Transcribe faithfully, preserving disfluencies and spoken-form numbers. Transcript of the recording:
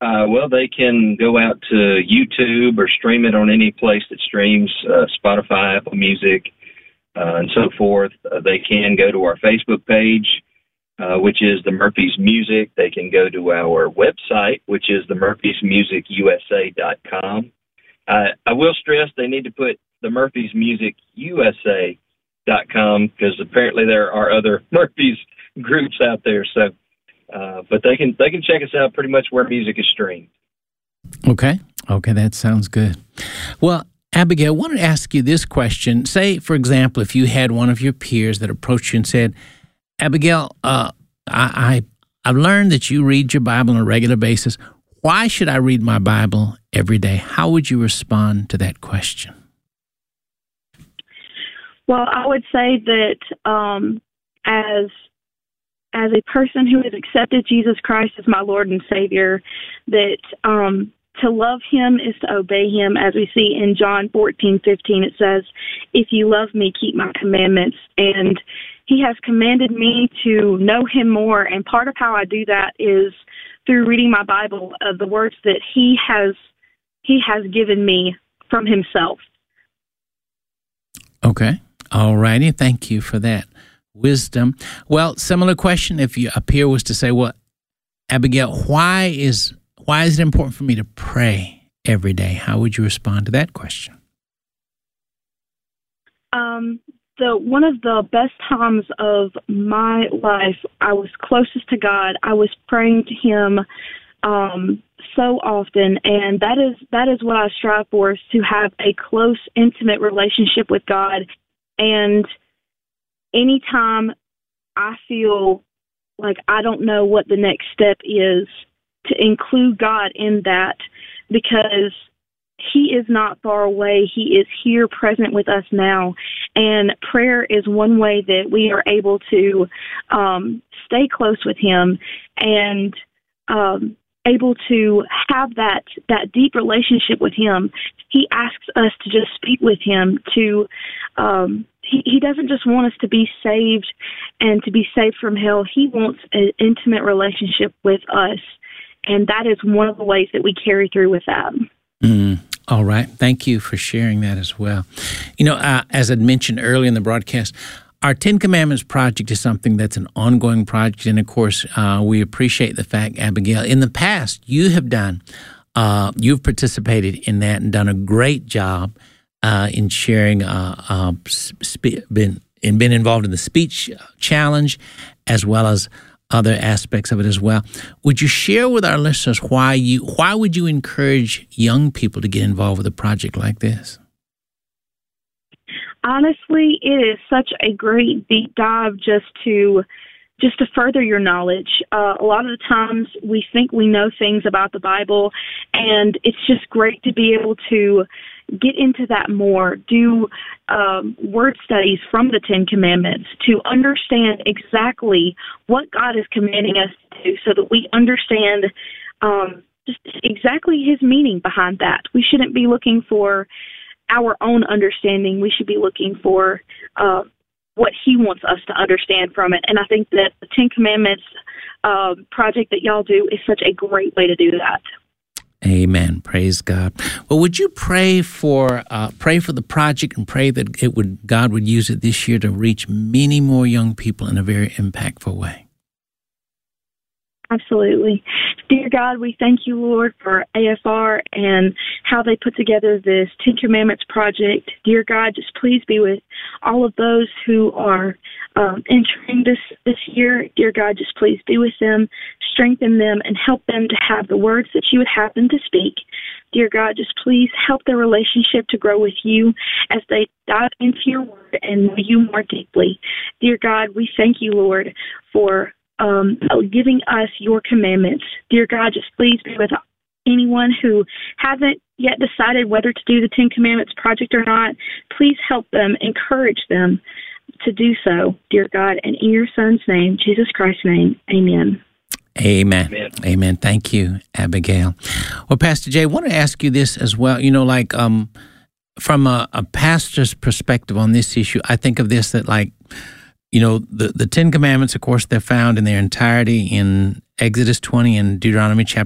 Uh, well, they can go out to YouTube or stream it on any place that streams, uh, Spotify, Apple Music, uh, and so forth. Uh, they can go to our Facebook page, uh, which is the Murphys Music. They can go to our website, which is the murphys music u s a dot com. Uh, I will stress they need to put the Murphys Music U S A dot com because apparently there are other Murphys groups out there. So, uh, but they can they can check us out pretty much where music is streamed. Okay, okay, that sounds good. Well, Abigail, I wanted to ask you this question. Say, for example, if you had one of your peers that approached you and said, Abigail, uh, I, I I've learned that you read your Bible on a regular basis. Why should I read my Bible every day? How would you respond to that question? Well, I would say that um, as as a person who has accepted Jesus Christ as my Lord and Savior, that um, to love Him is to obey Him. As we see in John fourteen fifteen, it says, "If you love me, keep my commandments." And He has commanded me to know Him more. And part of how I do that is through reading my Bible, uh, the words that He has He has given me from Himself. Okay. All righty. Thank you for that wisdom. Well, similar question. If your peer was to say, well, Abigail, why is why is it important for me to pray every day? How would you respond to that question? Um, the one of the best times of my life, I was closest to God. I was praying to Him um, so often, and that is that is what I strive for, is to have a close, intimate relationship with God. And anytime I feel like I don't know what the next step is, to include God in that, because He is not far away. He is here present with us now. And prayer is one way that we are able to um, stay close with Him and um, able to have that, that deep relationship with Him. He asks us to just speak with Him, to um, he, he doesn't just want us to be saved and to be saved from hell. He wants an intimate relationship with us, and that is one of the ways that we carry through with that. Mm, all right. Thank you for sharing that as well. You know, uh, as I mentioned earlier in the broadcast, our Ten Commandments project is something that's an ongoing project, and of course, uh, we appreciate the fact, Abigail, in the past you have done, uh, you've participated in that and done a great job uh, in sharing, uh, uh, spe- been and been involved in the speech challenge, as well as other aspects of it as well. Would you share with our listeners why you why would you encourage young people to get involved with a project like this? Honestly, it is such a great deep dive just to just to further your knowledge. Uh, a lot of the times we think we know things about the Bible, and it's just great to be able to get into that more, do um, word studies from the Ten Commandments to understand exactly what God is commanding us to do, so that we understand um, just exactly His meaning behind that. We shouldn't be looking for our own understanding. We should be looking for uh, what He wants us to understand from it. And I think that the Ten Commandments uh, project that y'all do is such a great way to do that. Amen. Praise God. Well, would you pray for uh, pray for the project and pray that it would God would use it this year to reach many more young people in a very impactful way? Absolutely. Dear God, we thank you, Lord, for A F R and how they put together this Ten Commandments project. Dear God, just please be with all of those who are um, entering this, this year. Dear God, just please be with them, strengthen them, and help them to have the words that you would have them to speak. Dear God, just please help their relationship to grow with you as they dive into your word and know you more deeply. Dear God, we thank you, Lord, for Um, giving us your commandments. Dear God, just please be with anyone who hasn't yet decided whether to do the Ten Commandments project or not. Please help them, encourage them to do so, dear God, and in your Son's name, Jesus Christ's name, amen. Amen. Amen. Amen. Thank you, Abigail. Well, Pastor Jay, I want to ask you this as well. You know, like um, from a, a pastor's perspective on this issue, I think of this that like, you know, the, the Ten Commandments, of course, they're found in their entirety in Exodus twenty and Deuteronomy chapter